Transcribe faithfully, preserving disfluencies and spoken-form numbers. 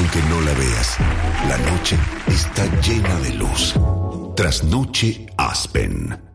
Aunque no la veas, la noche está llena de luz. Trasnoche Aspen.